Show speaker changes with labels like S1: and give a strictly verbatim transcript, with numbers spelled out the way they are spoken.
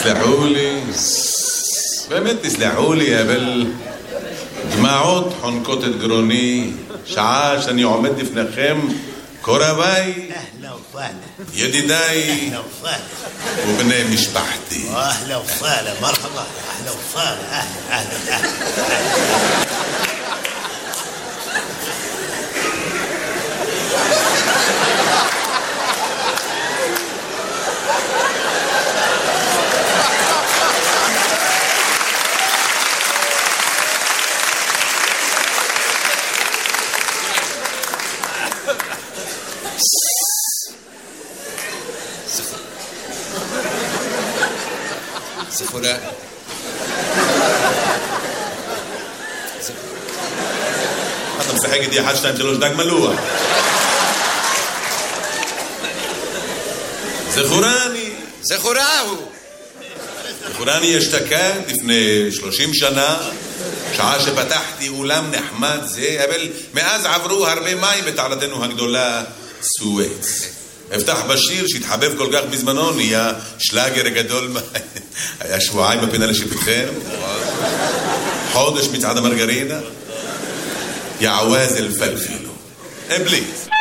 S1: תסלחו לי, באמת תסלחו לי, אבל דמעות חונקות את גרוני, שעה שאני עומד לפניכם, קורביי, ידידיי ובני משפחתי.
S2: אהלה וסהלה, מרחבה, אהלה וסהלה, אהלה, אהלה.
S3: זכורה.
S1: אתה משחק איתי אחד, שתיים, שלוש, דג מלוח. זכורני.
S3: זכורהו.
S1: זכורני אשתקד לפני שלושים שנה, שעה שפתחתי אולם נחמד זה, אבל מאז עברו הרבה מים בתעלתנו הגדולה סואץ. הבטח בשיר שהתחבב כל כך בזמנו, נהיה שלאגר גדול. היה שבועיים בפינה לשיפוטכם, חודש מצעד המרגרינה, יעווז אל פלפילו. בלי